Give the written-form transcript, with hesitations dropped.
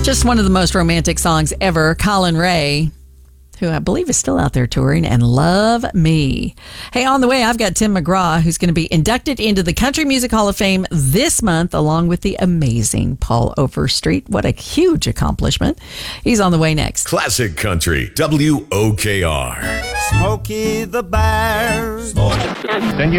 Just one of the most romantic songs ever. Colin Ray, who I believe is still out there touring, and Love Me. Hey, on the way, I've got Tim McGraw, who's going to be inducted into the Country Music Hall of Fame this month, along with the amazing Paul Overstreet. What a huge accomplishment. He's on the way next. Classic Country, WOKR. Smokey the Bear. Then you